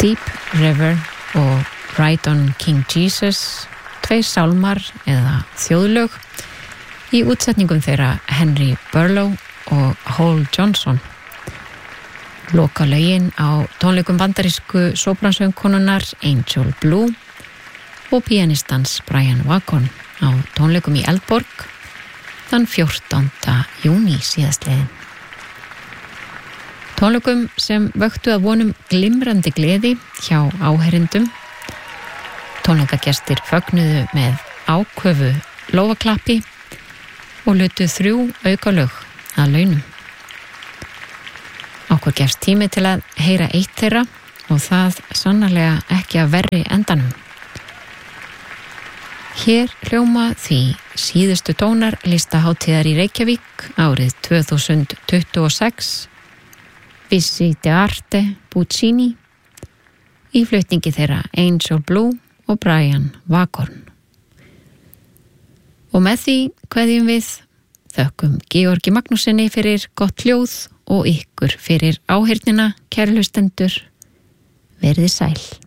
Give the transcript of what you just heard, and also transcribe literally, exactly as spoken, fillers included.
Deep River og Ride on King Jesus, tveir sálmar eða þjóðlög í útsetningum þeirra Henry Burlow og Hall Johnson. Loka lögin á tónleikum bandarísku sópransöngkonunnar Angel Blue og pianistans Brian Wacon á tónleikum í Eldborg þann fjórtánda júní síðastliðin. Tónleikum sem vöktu að vonum glimrandi gleði hjá áheyrendum. Tónleikagestir fögnuðu með áköfu lófaklappi og lutu þrjú aukalög að launum. Okkur gefst tími til að heyra eitt þeirra og það sannarlega ekki að verri endanum. Hér hljóma því síðustu tónar listahátíðar í Reykjavík árið tvö þúsund tuttugu og sex, Vissi d'Arte Puccini, í flutningi þeirra Angel Blue og Brian Wacon. Og með því kveðjum við þökkum Georgi Magnúsinni fyrir gott hljóð og ykkur fyrir áheyrnina, kæru hlustendur. Verið sæl.